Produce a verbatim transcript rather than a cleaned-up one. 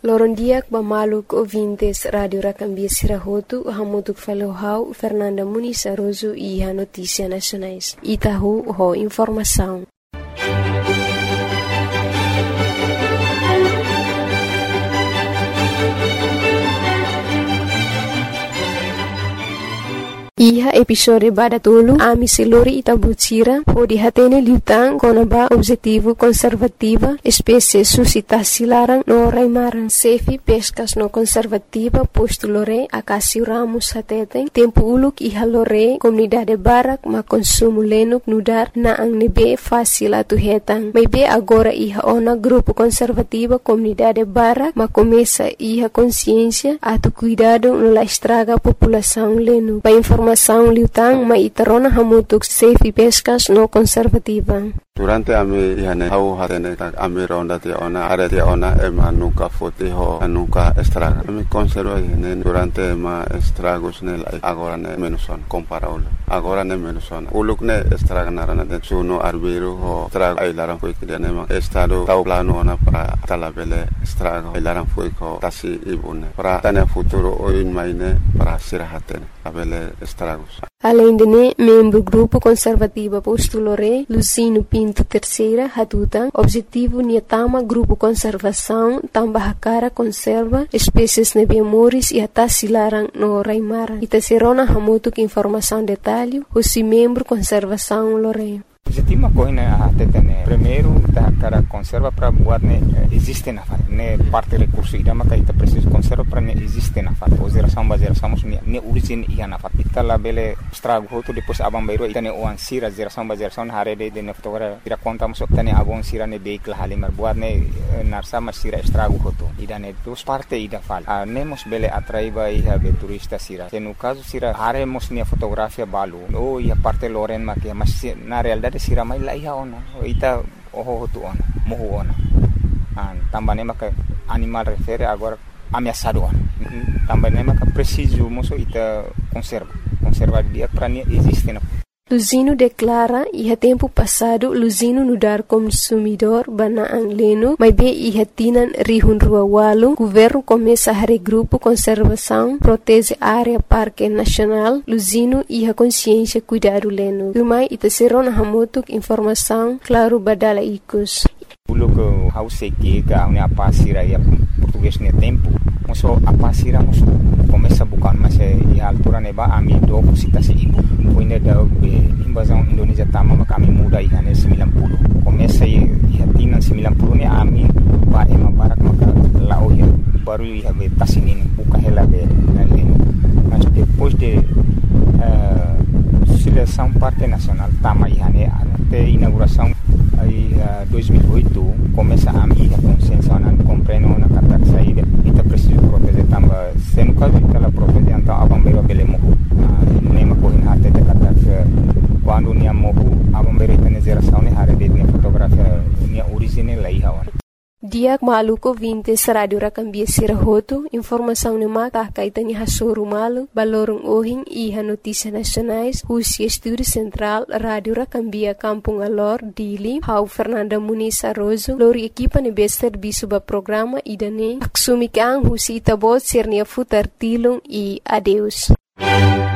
Loron diak bamaluk ouvintes Radio Rakambia Sirahotu, hamutuk falohau Fernanda Muniz Aroso e a Notícia Nacionais. Itahu ho informação. Iha episode badatulu ami siluri itabutira ho dihatene liutang konaba objetivo conservativa espécie suscitasi larang no raimaran sefi pescas no conservativa posto lore akasi ramus hateten tempo uluk iha lore comunidade barak ma consumo lenuk nudar na ang nebe fácil atu hetang maybe agora iha ona grupo conservativa comunidade barak ma começa iha consciência atu cuidado no la estraga população lenu pa informação liutang maitarona hamutuk sefi pescas no conservativa. Durante a mi ihane hau hatene a mi ronda te ona are te ona ema nunca foti ho nunca estraga. Mi conserva ihane durante ma estragos nel agora ne menuson comparable. Agora ne menuson. Uluk ne estraga narana de suno arbiro ho estraga ai laran foi que ne ma estado tau plano ona para talabele estraga ai laran foi ko tasi ibune. Para tane futuro oin maine para sirahatene abele estragos. Além de ne, membro grupo conservativa postulore Lucino Pinto Terceira Hatutan, objetivo niatama grupo conservação tambah cara conserva espécies nebiamoris e atasilarang no raimara. Itaserona hamutuk informação detalhe, o membro conservação lore. Objetivo uma coisa até né primeiro da cara conserva para buat né existe na fase né parte recurso ida maka ita preciso conserva para né existe na fase ou geração ba geração né né origem ia na fase ita lá bele estrago hoto depois abang bairo ita né oan sira geração ba geração hare de de fotogra ira conta mas ita né abang sira né veículo halimar buat né narsa mas sira estrago hoto ida né dos parte ida fal a nemos bele atraiba ia be turista sira no caso sira hare mos né fotografia balu ou ia parte loren makia mas na realidade sira mai la iha ona ita oho tu ona moho ona an tambane maka animal refere agora ameaçado ona tambane maka preciso moso ita conserva conserva dia para nem existe na Lucino declara iha tempo passado Lucino nudar consumidor bana ang leno may be iha tinan rihun rua walung governo começa a regrupo conservação protege área parque nacional Lucino iha consciência cuidado leno rumai ita serona hamutuk informação claro badala ikus uluk hause que ga una pasira ya português ne tempo moso apa sira moso começa bukan masa di altura neba ami do cita se ibu poine da invasão Indonesia tama kami muda ihane sembilan puluh começa ia tinan sembilan puluh ne ami ba ema barak maka lao ya baru ia be tasinin buka hela be nalin mas depois de uh, seleção parte nacional tama ihane até inauguração aí uh, dois mil e oito começa a minha consciência não compreendo na kata saída ita preciso proteger tamba sendo caso ita proteger então abambeiro belemo nema cohin até de kata quando nia mohu abambeiro ita geração ne hare de fotografia nia original lai hawan Diak maluko vintes Radio Rakambia Sirahotu, informação ne mata kaitani hasoro malu, balorong ohing iha notícia nacionais, husi estúdio central Radio Rakambia Kampung Alor, Dili, hau Fernanda Muniz Aroso, lori equipa ne bester bisuba programa idane, aksumikang husi itabot sirnia futar tilung e adeus.